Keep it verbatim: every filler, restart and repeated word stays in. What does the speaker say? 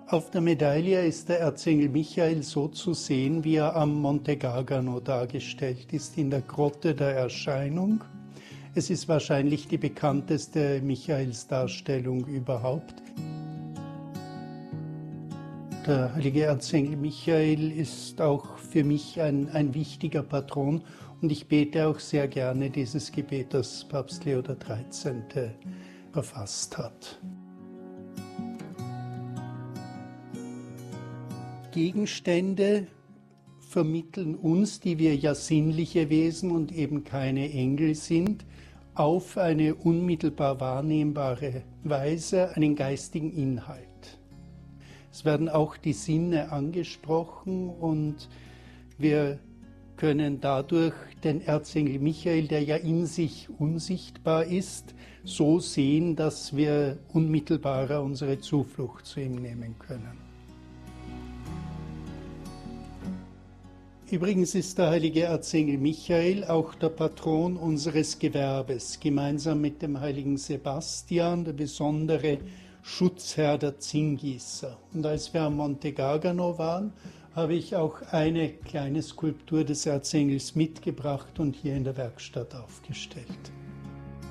Auf der Medaille ist der Erzengel Michael so zu sehen, wie er am Monte Gargano dargestellt ist, in der Grotte der Erscheinung. Es ist wahrscheinlich die bekannteste Michaelsdarstellung überhaupt. Der heilige Erzengel Michael ist auch für mich ein, ein wichtiger Patron und ich bete auch sehr gerne dieses Gebet, das Papst Leo der dreizehnte verfasst hat. Gegenstände vermitteln uns, die wir ja sinnliche Wesen und eben keine Engel sind, auf eine unmittelbar wahrnehmbare Weise einen geistigen Inhalt. Es werden auch die Sinne angesprochen und wir können dadurch den Erzengel Michael, der ja in sich unsichtbar ist, so sehen, dass wir unmittelbarer unsere Zuflucht zu ihm nehmen können. Übrigens ist der heilige Erzengel Michael auch der Patron unseres Gewerbes, gemeinsam mit dem heiligen Sebastian, der besondere Schutzherr der Zinngießer. Und als wir am Monte Gargano waren, habe ich auch eine kleine Skulptur des Erzengels mitgebracht und hier in der Werkstatt aufgestellt.